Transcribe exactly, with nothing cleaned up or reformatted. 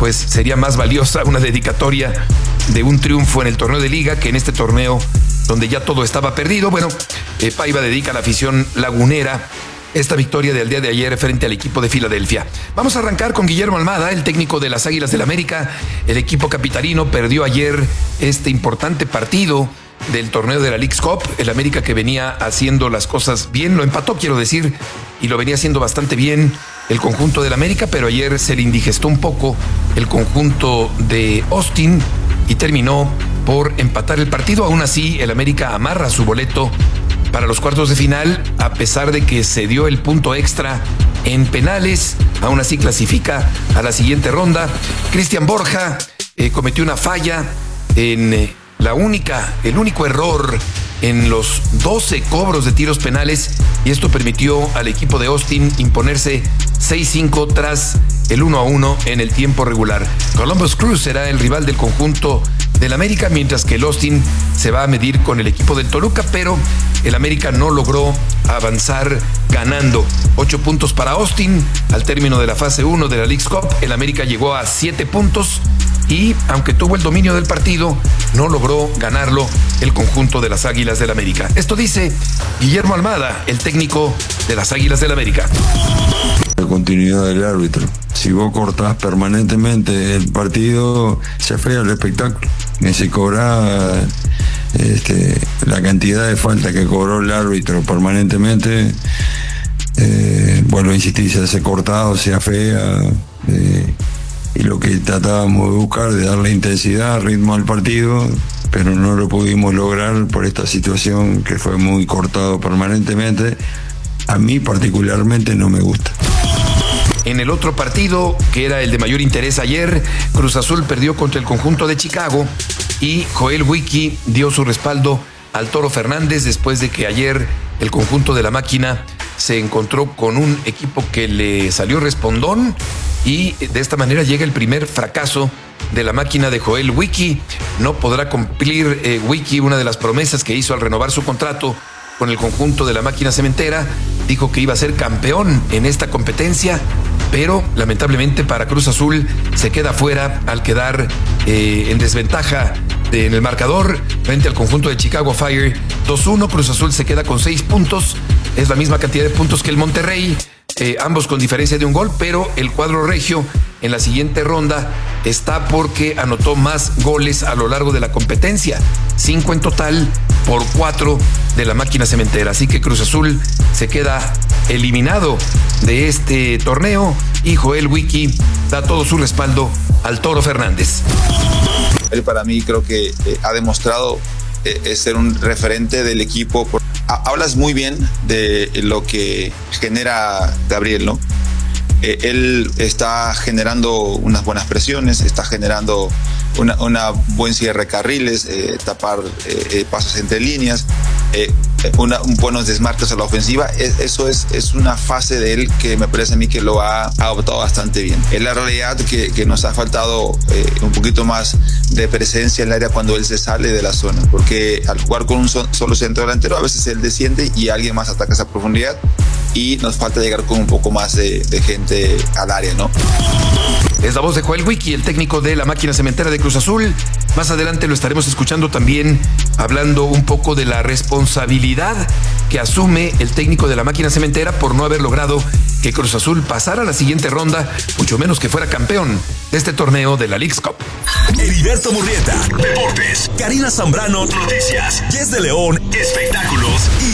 pues sería más valiosa una dedicatoria de un triunfo en el torneo de liga que en este torneo donde ya todo estaba perdido. Bueno, eh, Paiva dedica a la afición lagunera esta victoria del día de ayer frente al equipo de Filadelfia. Vamos a arrancar con Guillermo Almada, el técnico de las Águilas del América. El equipo capitalino perdió ayer este importante partido del torneo de la Leagues Cup. El América, que venía haciendo las cosas bien, lo empató, quiero decir, y lo venía haciendo bastante bien el conjunto del América, pero ayer se le indigestó un poco el conjunto de Austin y terminó por empatar el partido. Aún así, el América amarra su boleto para los cuartos de final, a pesar de que se dio el punto extra en penales. Aún así clasifica a la siguiente ronda. Cristian Borja eh, cometió una falla en eh, la única, el único error en los doce cobros de tiros penales, y esto permitió al equipo de Austin imponerse seis cinco tras el uno a uno en el tiempo regular. Columbus Crew será el rival del conjunto del América, mientras que el Austin se va a medir con el equipo del Toluca, pero el América no logró avanzar ganando. Ocho puntos para Austin. Al término de la fase uno de la Leagues Cup, el América llegó a siete puntos y, aunque tuvo el dominio del partido, no logró ganarlo el conjunto de las Águilas del América. Esto dice Guillermo Almada, el técnico de las Águilas del América. La continuidad del árbitro. Si vos cortás permanentemente el partido, se afea el espectáculo. Y si cobrás este, la cantidad de falta que cobró el árbitro permanentemente, eh, vuelvo a insistir, se hace cortado, se afea. Eh, y lo que tratábamos de buscar, de darle intensidad, ritmo al partido, pero no lo pudimos lograr por esta situación que fue muy cortado permanentemente. A mí particularmente no me gusta. En el otro partido, que era el de mayor interés ayer, Cruz Azul perdió contra el conjunto de Chicago y Joel Wiki dio su respaldo al Toro Fernández después de que ayer el conjunto de la máquina se encontró con un equipo que le salió respondón, y de esta manera llega el primer fracaso de la máquina de Joel Wiki. No podrá cumplir eh, Wiki una de las promesas que hizo al renovar su contrato con el conjunto de la máquina cementera. Dijo que iba a ser campeón en esta competencia, pero lamentablemente para Cruz Azul se queda fuera al quedar eh, en desventaja de, en el marcador frente al conjunto de Chicago Fire dos uno. Cruz Azul se queda con seis puntos, es la misma cantidad de puntos que el Monterrey, eh, ambos con diferencia de un gol, pero el cuadro regio en la siguiente ronda está porque anotó más goles a lo largo de la competencia, cinco en total por cuatro de la máquina cementera. Así que Cruz Azul se queda eliminado de este torneo y Joel Wiki da todo su respaldo al Toro Fernández. Él, para mí, creo que eh, ha demostrado eh, ser un referente del equipo. Hablas muy bien de lo que genera Gabriel, ¿no? Eh, él está generando unas buenas presiones, está generando una, una buen cierre de carriles, eh, tapar eh, eh, pasos entre líneas, eh, una, un buenos desmarques a la ofensiva. Es, eso es, es una fase de él que me parece a mí que lo ha adoptado bastante bien. Es la realidad que, que nos ha faltado eh, un poquito más de presencia en el área cuando él se sale de la zona, porque al jugar con un so, solo centro delantero, a veces él desciende y alguien más ataca esa profundidad, y nos falta llegar con un poco más de, de gente al área, ¿no? Es la voz de Joel Wiki, el técnico de la máquina cementera de Cruz Azul. Más adelante lo estaremos escuchando también hablando un poco de la responsabilidad que asume el técnico de la máquina cementera por no haber logrado que Cruz Azul pasara a la siguiente ronda, mucho menos que fuera campeón de este torneo de la Leagues Cup. Heriberto Murrieta, Deportes. Karina Zambrano, Noticias. Jess de León, Espectáculos. Y